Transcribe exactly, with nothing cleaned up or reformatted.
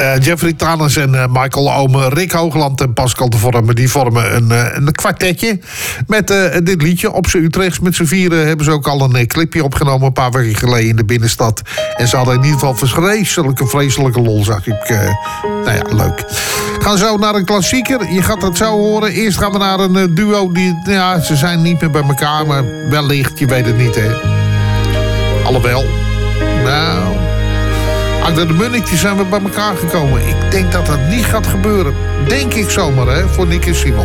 Uh, Jeffrey Thanes en uh, Michael Omen, Rick Hoogland en Pascal de Vormen... die vormen een, uh, een kwartetje met uh, dit liedje. Op z'n Utrechts met z'n vieren hebben ze ook al een uh, clipje opgenomen... een paar weken geleden in de binnenstad. En ze hadden in ieder geval vreselijke, vreselijke lol, zag ik. Uh, nou ja, leuk. Gaan zo naar een klassieker. Je gaat het zo horen. Eerst gaan we naar een uh, duo. Die, ja, ze zijn niet meer bij elkaar, maar wellicht, je weet het niet, hè. Alhoewel, nou... Uit de Munnetjes zijn we bij elkaar gekomen. Ik denk dat dat niet gaat gebeuren. Denk ik zomaar, hè, voor Nick en Simon.